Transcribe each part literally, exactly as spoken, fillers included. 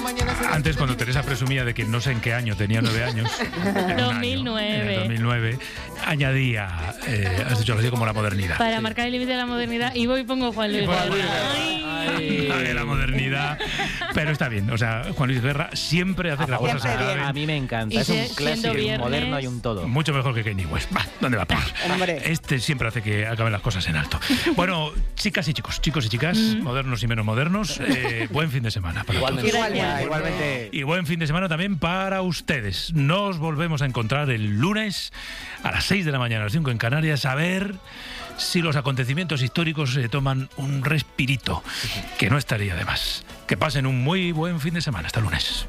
mañana. Antes, cuando Teresa presumía de que no sé en qué año tenía nueve años, dos mil nueve. Año, en el dos mil nueve, añadía, eh, has dicho así como la modernidad. Para sí. marcar el límite de la modernidad, y voy y pongo Juan Luis Guerra. Ay. Ay, la modernidad. Pero está bien, o sea, Juan Luis Guerra siempre hace que las cosas se acaben. A mí me encanta, Y es un si- clásico, siendo un moderno viernes- y un todo. Mucho mejor que Kanye West. Bah, ¿dónde va a parar? Hombre. Este siempre hace que acaben las cosas en alto. Bueno, chicas y chicos, chicos y chicas, modernos y menos modernos, eh, buen fin de semana para Igualmente. todos. Igualmente. Igualmente. Y buen fin de semana también para ustedes. Nos volvemos a encontrar el lunes a las seis de la mañana, a las cinco en Canarias, a ver si los acontecimientos históricos se toman un respirito, que no estaría de más. Que pasen un muy buen fin de semana. Hasta el lunes.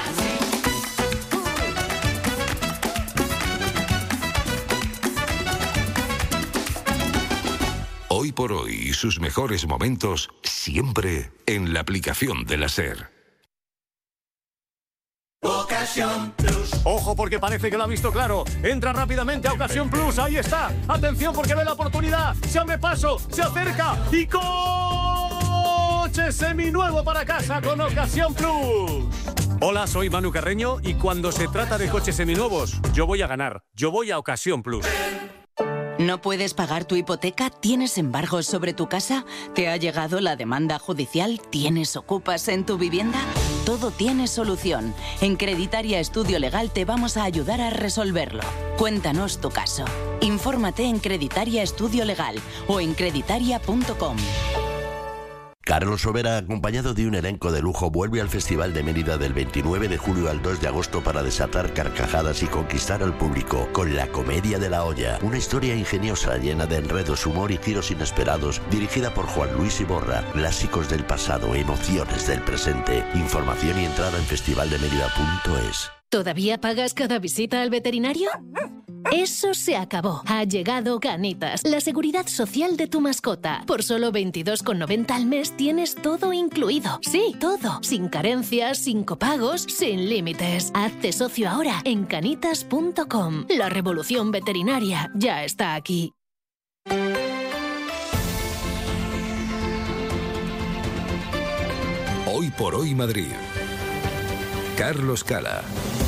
Hoy por hoy y sus mejores momentos siempre en la aplicación de la SER. Ocasión Plus. Ojo, porque parece que lo ha visto claro. Entra rápidamente a Ocasión Plus. Ahí está. Atención, porque ve la oportunidad. Se abre paso, se acerca y coche seminuevo para casa con Ocasión Plus. Hola, soy Manu Carreño y cuando se trata de coches seminuevos, yo voy a ganar. Yo voy a Ocasión Plus. ¿No puedes pagar tu hipoteca? ¿Tienes embargos sobre tu casa? ¿Te ha llegado la demanda judicial? ¿Tienes ocupas en tu vivienda? Todo tiene solución. En Creditaria Estudio Legal te vamos a ayudar a resolverlo. Cuéntanos tu caso. Infórmate en Creditaria Estudio Legal o en creditaria punto com. Carlos Sobera, acompañado de un elenco de lujo, vuelve al Festival de Mérida del veintinueve de julio al dos de agosto para desatar carcajadas y conquistar al público con La Comedia de la Olla. Una historia ingeniosa, llena de enredos, humor y giros inesperados, dirigida por Juan Luis Iborra. Clásicos del pasado, emociones del presente. Información y entrada en festival de mérida punto es. ¿Todavía pagas cada visita al veterinario? Eso se acabó. Ha llegado Canitas, la seguridad social de tu mascota. Por solo veintidós con noventa al mes tienes todo incluido. Sí, todo. Sin carencias, sin copagos, sin límites. Hazte socio ahora en canitas punto com. La revolución veterinaria ya está aquí. Hoy por hoy Madrid. Carlos Cala.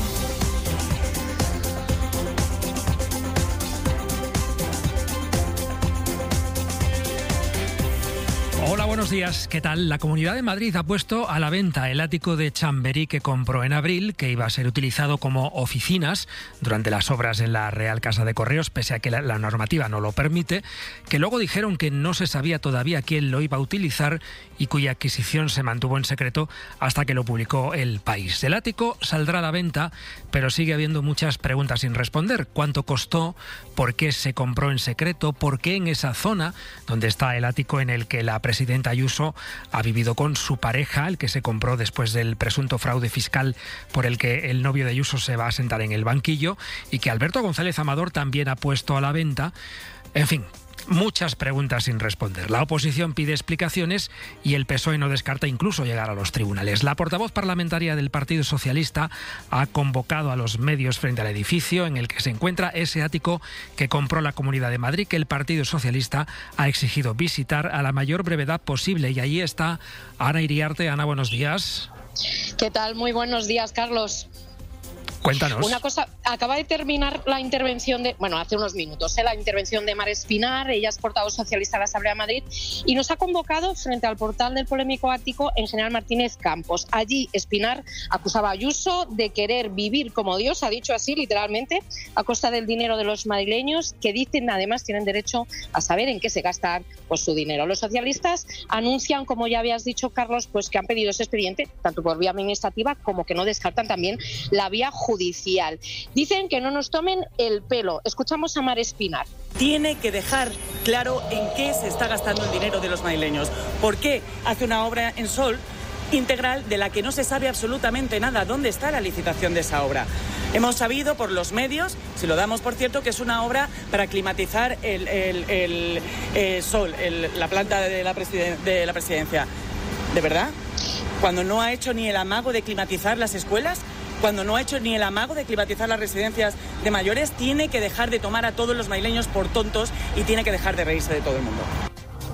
Hola, buenos días. ¿Qué tal? La Comunidad de Madrid ha puesto a la venta el ático de Chamberí que compró en abril, que iba a ser utilizado como oficinas durante las obras en la Real Casa de Correos, pese a que la, la normativa no lo permite, que luego dijeron que no se sabía todavía quién lo iba a utilizar y cuya adquisición se mantuvo en secreto hasta que lo publicó El País. El ático saldrá a la venta, pero sigue habiendo muchas preguntas sin responder. ¿Cuánto costó? ¿Por qué se compró en secreto? ¿Por qué en esa zona donde está el ático en el que la presidenta Ayuso ha vivido con su pareja, el que se compró después del presunto fraude fiscal por el que el novio de Ayuso se va a sentar en el banquillo y que Alberto González Amador también ha puesto a la venta? En fin, muchas preguntas sin responder. La oposición pide explicaciones y el P S O E no descarta incluso llegar a los tribunales. La portavoz parlamentaria del Partido Socialista ha convocado a los medios frente al edificio en el que se encuentra ese ático que compró la Comunidad de Madrid, que el Partido Socialista ha exigido visitar a la mayor brevedad posible. Y allí está Ana Iriarte. Ana, buenos días. ¿Qué tal? Muy buenos días, Carlos. Cuéntanos. Una cosa, acaba de terminar la intervención de, bueno, hace unos minutos, ¿eh? la intervención de Mar Espinar, ella es portavoz socialista de la Asamblea de Madrid, y nos ha convocado frente al portal del polémico ático en General Martínez Campos. Allí Espinar acusaba a Ayuso de querer vivir como Dios, ha dicho así literalmente, a costa del dinero de los madrileños, que dicen además tienen derecho a saber en qué se gasta pues, su dinero. Los socialistas anuncian, como ya habías dicho, Carlos, pues que han pedido ese expediente, tanto por vía administrativa como que no descartan también la vía judicial. Dicen que no nos tomen el pelo. Escuchamos a Mar Espinar. Tiene que dejar claro en qué se está gastando el dinero de los madrileños. ¿Por qué hace una obra en Sol integral de la que no se sabe absolutamente nada? ¿Dónde está la licitación de esa obra? Hemos sabido por los medios, si lo damos por cierto, que es una obra para climatizar el, el, el, el Sol, el, la planta de la, presiden- de la presidencia. ¿De verdad? Cuando no ha hecho ni el amago de climatizar las escuelas, cuando no ha hecho ni el amago de climatizar las residencias de mayores, tiene que dejar de tomar a todos los madrileños por tontos y tiene que dejar de reírse de todo el mundo.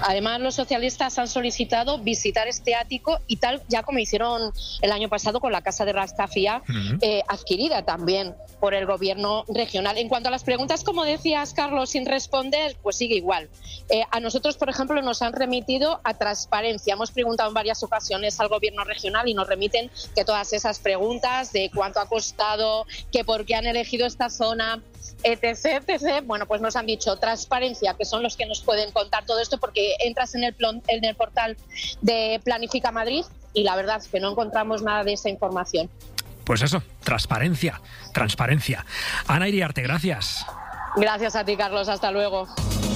Además, los socialistas han solicitado visitar este ático y tal, ya como hicieron el año pasado con la casa de Rastafia, uh-huh. eh, adquirida también por el gobierno regional. En cuanto a las preguntas, como decías, Carlos, sin responder, pues sigue igual. Eh, a nosotros, por ejemplo, nos han remitido a Transparencia. Hemos preguntado en varias ocasiones al gobierno regional y nos remiten que todas esas preguntas de cuánto ha costado, que por qué han elegido esta zona, etc, etcétera. Bueno, pues nos han dicho Transparencia, que son los que nos pueden contar todo esto, porque entras en el, plon, en el portal de Planifica Madrid y la verdad es que no encontramos nada de esa información. Pues eso, transparencia, transparencia. Ana Iriarte, gracias. Gracias a ti, Carlos, hasta luego.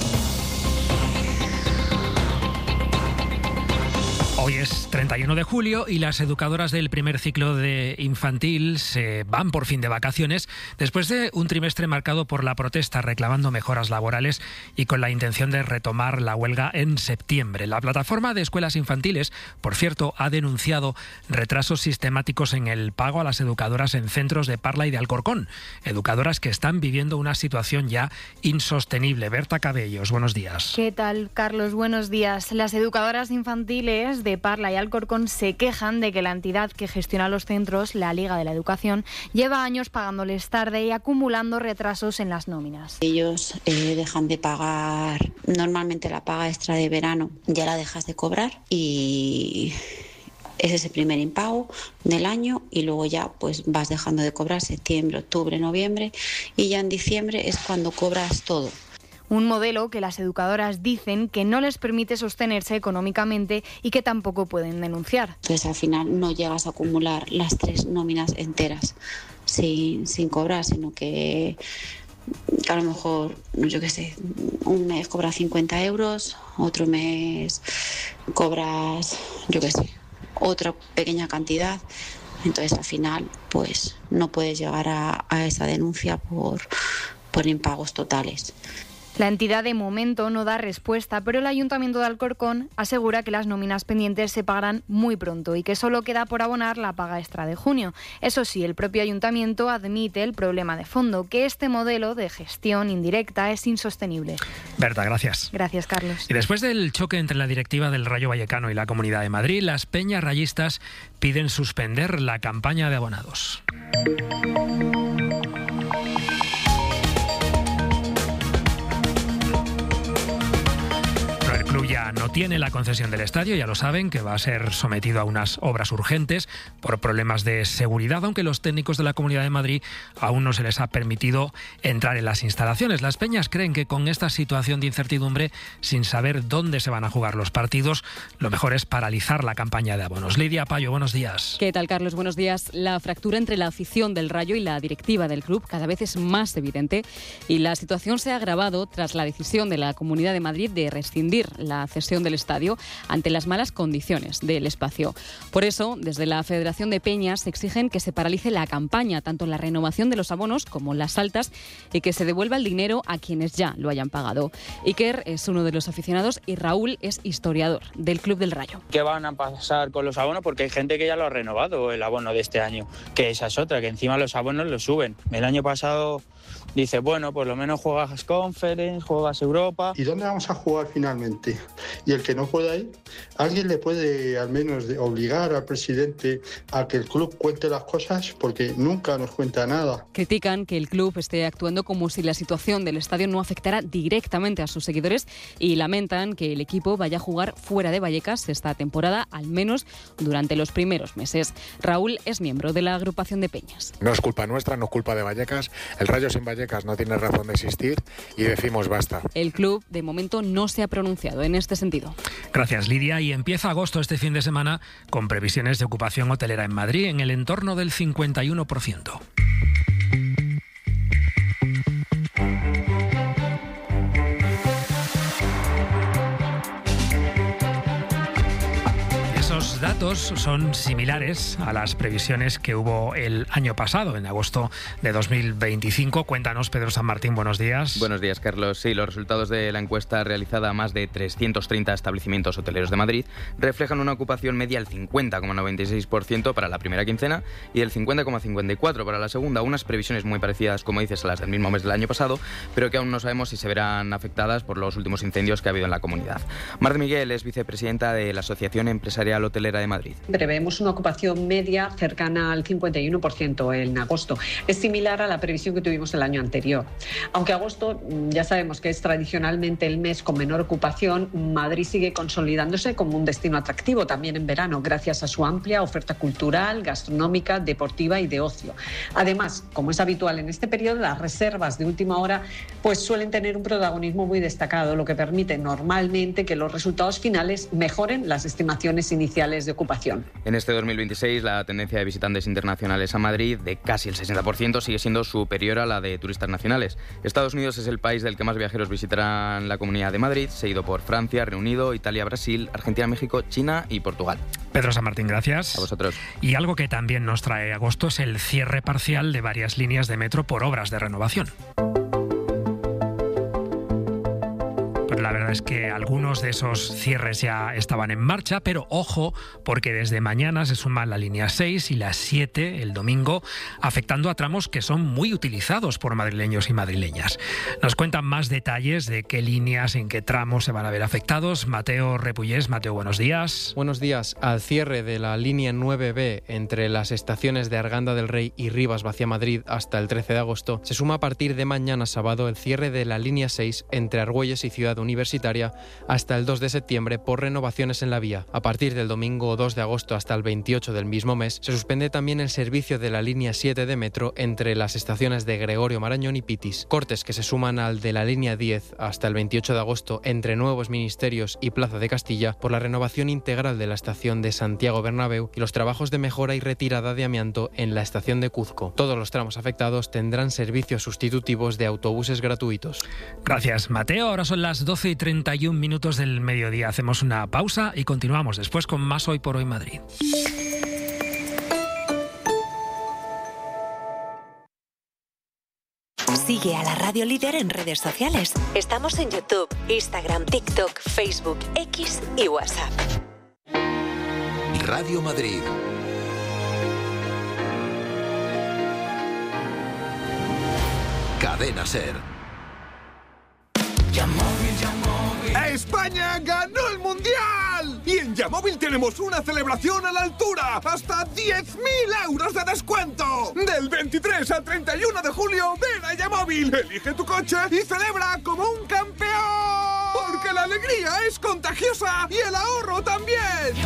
Hoy es treinta y uno de julio y las educadoras del primer ciclo de infantil se van por fin de vacaciones después de un trimestre marcado por la protesta reclamando mejoras laborales y con la intención de retomar la huelga en septiembre. La plataforma de escuelas infantiles, por cierto, ha denunciado retrasos sistemáticos en el pago a las educadoras en centros de Parla y de Alcorcón. Educadoras que están viviendo una situación ya insostenible. Berta Cabellos, buenos días. ¿Qué tal, Carlos? Buenos días. Las educadoras infantiles de de Parla y Alcorcón se quejan de que la entidad que gestiona los centros, la Liga de la Educación, lleva años pagándoles tarde y acumulando retrasos en las nóminas. Ellos eh, dejan de pagar, normalmente la paga extra de verano ya la dejas de cobrar y ese es el primer impago del año y luego ya pues vas dejando de cobrar septiembre, octubre, noviembre y ya en diciembre es cuando cobras todo. Un modelo que las educadoras dicen que no les permite sostenerse económicamente y que tampoco pueden denunciar. Entonces al final no llegas a acumular las tres nóminas enteras sin, sin cobrar, sino que, que a lo mejor, yo qué sé, un mes cobras cincuenta euros, otro mes cobras, yo qué sé, otra pequeña cantidad. Entonces al final pues no puedes llegar a, a esa denuncia por, por impagos totales. La entidad de momento no da respuesta, pero el Ayuntamiento de Alcorcón asegura que las nóminas pendientes se pagarán muy pronto y que solo queda por abonar la paga extra de junio. Eso sí, el propio Ayuntamiento admite el problema de fondo, que este modelo de gestión indirecta es insostenible. Berta, gracias. Gracias, Carlos. Y después del choque entre la directiva del Rayo Vallecano y la Comunidad de Madrid, las peñas rayistas piden suspender la campaña de abonados. El club ya no tiene la concesión del estadio, ya lo saben, que va a ser sometido a unas obras urgentes por problemas de seguridad, aunque los técnicos de la Comunidad de Madrid aún no se les ha permitido entrar en las instalaciones. Las peñas creen que con esta situación de incertidumbre, sin saber dónde se van a jugar los partidos, lo mejor es paralizar la campaña de abonos. Lidia Payo, buenos días. ¿Qué tal, Carlos? Buenos días. La fractura entre la afición del Rayo y la directiva del club cada vez es más evidente y la situación se ha agravado tras la decisión de la Comunidad de Madrid de rescindir la cesión del estadio ante las malas condiciones del espacio. Por eso, desde la Federación de Peñas exigen que se paralice la campaña, tanto la renovación de los abonos como las altas, y que se devuelva el dinero a quienes ya lo hayan pagado. Iker es uno de los aficionados y Raúl es historiador del Club del Rayo. ¿Qué van a pasar con los abonos? Porque hay gente que ya lo ha renovado, el abono de este año, que esa es otra, que encima los abonos los suben. El año pasado dice, bueno, por lo menos juegas Conference, juegas Europa. ¿Y dónde vamos a jugar finalmente? Y el que no pueda ir, ¿alguien le puede al menos obligar al presidente a que el club cuente las cosas? Porque nunca nos cuenta nada. Critican que el club esté actuando como si la situación del estadio no afectara directamente a sus seguidores y lamentan que el equipo vaya a jugar fuera de Vallecas esta temporada, al menos durante los primeros meses. Raúl es miembro de la agrupación de Peñas. No es culpa nuestra, no es culpa de Vallecas. El Rayo sin Vallecas no tiene razón de existir y decimos basta. El club de momento no se ha pronunciado en este sentido. Gracias, Lidia. Y empieza agosto este fin de semana con previsiones de ocupación hotelera en Madrid en el entorno del cincuenta y uno por ciento. Esos datos datos son similares a las previsiones que hubo el año pasado, en agosto de dos mil veinticinco. Cuéntanos, Pedro San Martín, buenos días. Buenos días, Carlos. Sí, los resultados de la encuesta realizada a más de trescientos treinta establecimientos hoteleros de Madrid reflejan una ocupación media del cincuenta coma noventa y seis por ciento para la primera quincena y el cincuenta coma cincuenta y cuatro por ciento para la segunda. Unas previsiones muy parecidas, como dices, a las del mismo mes del año pasado, pero que aún no sabemos si se verán afectadas por los últimos incendios que ha habido en la comunidad. Mar de Miguel es vicepresidenta de la Asociación Empresarial Hotelera de Madrid. Prevemos una ocupación media cercana al cincuenta y uno por ciento en agosto. Es similar a la previsión que tuvimos el año anterior. Aunque agosto ya sabemos que es tradicionalmente el mes con menor ocupación, Madrid sigue consolidándose como un destino atractivo también en verano, gracias a su amplia oferta cultural, gastronómica, deportiva y de ocio. Además, como es habitual en este periodo, las reservas de última hora pues suelen tener un protagonismo muy destacado, lo que permite normalmente que los resultados finales mejoren las estimaciones iniciales de ocupación. En este dos mil veintiséis, la tendencia de visitantes internacionales a Madrid, de casi el sesenta por ciento, sigue siendo superior a la de turistas nacionales. Estados Unidos es el país del que más viajeros visitarán la Comunidad de Madrid, seguido por Francia, Reino Unido, Italia, Brasil, Argentina, México, China y Portugal. Pedro San Martín, gracias. A vosotros. Y algo que también nos trae agosto es el cierre parcial de varias líneas de metro por obras de renovación. Pues la verdad es que algunos de esos cierres ya estaban en marcha, pero ojo, porque desde mañana se suman la línea seis y la siete el domingo, afectando a tramos que son muy utilizados por madrileños y madrileñas. Nos cuentan más detalles de qué líneas, en qué tramos se van a ver afectados. Mateo Repullés. Mateo, buenos días. Buenos días. Al cierre de la línea nueve B entre las estaciones de Arganda del Rey y Rivas hacia Madrid hasta el trece de agosto, se suma a partir de mañana sábado el cierre de la línea seis entre Argüelles y Ciudad Universitaria hasta el dos de septiembre por renovaciones en la vía. A partir del domingo dos de agosto hasta el veintiocho del mismo mes se suspende también el servicio de la línea siete de metro entre las estaciones de Gregorio Marañón y Pitis. Cortes que se suman al de la línea diez hasta el veintiocho de agosto entre Nuevos Ministerios y Plaza de Castilla por la renovación integral de la estación de Santiago Bernabéu y los trabajos de mejora y retirada de amianto en la estación de Cuzco. Todos los tramos afectados tendrán servicios sustitutivos de autobuses gratuitos. Gracias, Mateo. Ahora son las doce y treinta y un minutos del mediodía. Hacemos una pausa y continuamos después con más Hoy por Hoy Madrid. Sigue a la Radio Líder en redes sociales. Estamos en YouTube, Instagram, TikTok, Facebook, X y WhatsApp. Radio Madrid. Cadena SER. ¡España ganó el Mundial! Y en Yamóvil tenemos una celebración a la altura. ¡Hasta diez mil euros de descuento! Del veintitrés al treinta y uno de julio, ven a Yamóvil, elige tu coche y celebra como un campeón. Porque la alegría es contagiosa y el ahorro también.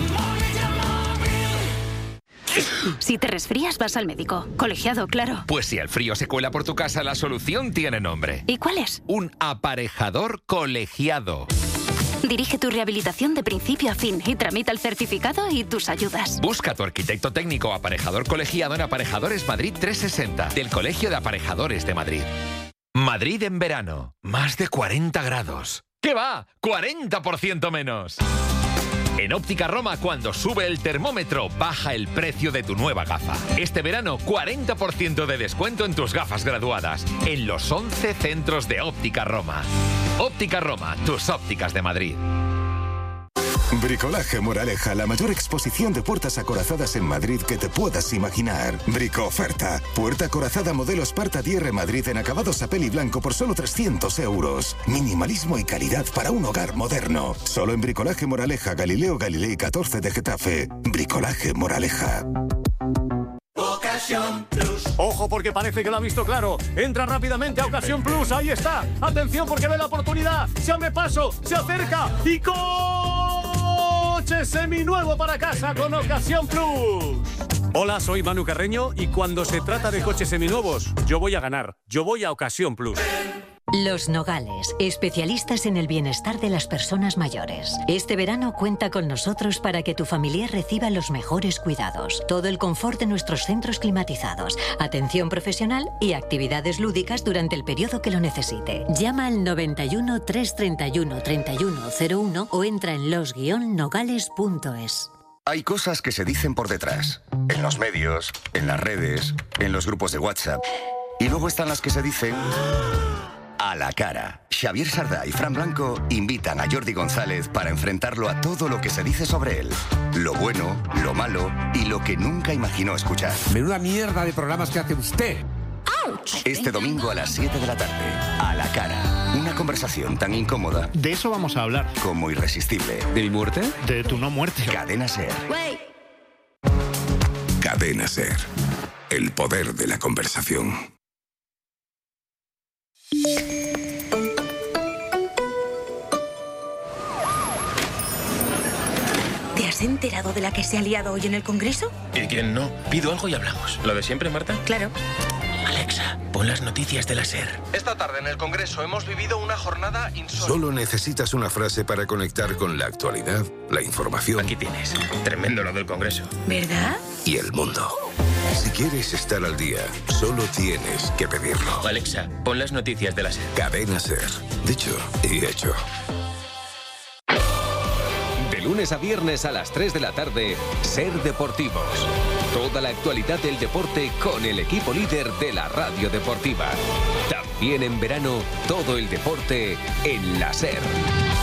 Si te resfrías, vas al médico. Colegiado, claro. Pues si el frío se cuela por tu casa, la solución tiene nombre. ¿Y cuál es? Un aparejador colegiado. Dirige tu rehabilitación de principio a fin y tramita el certificado y tus ayudas. Busca a tu arquitecto técnico o aparejador colegiado en Aparejadores Madrid trescientos sesenta, del Colegio de Aparejadores de Madrid. Madrid en verano. Más de cuarenta grados. ¿Qué va? ¡cuarenta por ciento menos! En Óptica Roma, cuando sube el termómetro, baja el precio de tu nueva gafa. Este verano, cuarenta por ciento de descuento en tus gafas graduadas, en los once centros de Óptica Roma. Óptica Roma, tus ópticas de Madrid. Bricolaje Moraleja, la mayor exposición de puertas acorazadas en Madrid que te puedas imaginar. Brico oferta. Puerta acorazada modelo Sparta D R Madrid en acabados a peli blanco por solo trescientos euros. Minimalismo y calidad para un hogar moderno. Solo en Bricolaje Moraleja, Galileo Galilei catorce de Getafe. Bricolaje Moraleja. Ocasión Plus. Ojo porque parece que lo ha visto claro. Entra rápidamente a Ocasión Plus. Ahí está. Atención porque ve la oportunidad. Se abre paso, se acerca y coche seminuevo para casa con Ocasión Plus. Hola, soy Manu Carreño y cuando se trata de coches seminuevos, yo voy a ganar. Yo voy a Ocasión Plus. Los Nogales, especialistas en el bienestar de las personas mayores. Este verano cuenta con nosotros para que tu familiar reciba los mejores cuidados. Todo el confort de nuestros centros climatizados, atención profesional y actividades lúdicas durante el periodo que lo necesite. Llama al noventa y uno, trescientos treinta y uno, treinta y uno cero uno o entra en los guion nogales punto es. Hay cosas que se dicen por detrás, en los medios, en las redes, en los grupos de WhatsApp. Y luego están las que se dicen a la cara. Xavier Sardá y Fran Blanco invitan a Jordi González para enfrentarlo a todo lo que se dice sobre él. Lo bueno, lo malo y lo que nunca imaginó escuchar. Menuda mierda de programas que hace usted. Este domingo a las siete de la tarde, A la cara. Una conversación tan incómoda. De eso vamos a hablar. Como irresistible. ¿De mi muerte? De tu no muerte. Cadena Ser. Cadena Ser. El poder de la conversación. ¿Te has enterado de la que se ha liado hoy en el Congreso? ¿Y quién no? Pido algo y hablamos. ¿Lo de siempre, Marta? Claro. Alexa, pon las noticias de la SER. Esta tarde en el Congreso hemos vivido una jornada insólita. Solo necesitas una frase para conectar con la actualidad, la información. Aquí tienes. Tremendo lo del Congreso. ¿Verdad? Y el mundo. Si quieres estar al día, solo tienes que pedirlo. Alexa, pon las noticias de la SER. Cadena Ser. Dicho y hecho. De lunes a viernes a las tres de la tarde, Ser Deportivos. Toda la actualidad del deporte con el equipo líder de la radio deportiva. También en verano, todo el deporte en la SER.